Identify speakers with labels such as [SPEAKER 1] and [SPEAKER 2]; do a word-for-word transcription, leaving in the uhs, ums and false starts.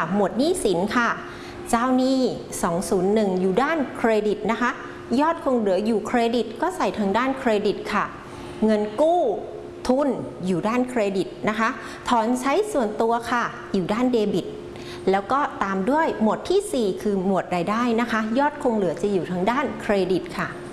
[SPEAKER 1] หมวดหนี้สินค่ะเจ้าหนี้สองศูนย์หนึ่งอยู่ด้านเครดิตนะคะยอดคงเหลืออยู่เครดิตก็ใส่ทางด้านเครดิตค่ะเงินกู้ทุนอยู่ด้านเครดิตนะคะถอนใช้ส่วนตัวค่ะอยู่ด้านเดบิตแล้วก็ตามด้วยหมวดที่สี่คือหมวดรายได้นะคะยอดคงเหลือจะอยู่ทางด้านเครดิตค่ะ